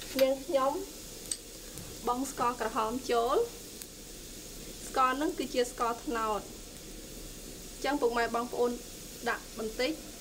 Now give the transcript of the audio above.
នាងខ្ញុំបងស្ករក្រហមចូលស្ករនឹងគឺជាស្ករត្នោតអញ្ចឹងពុកម៉ែបងប្អូនដាក់បន្តិច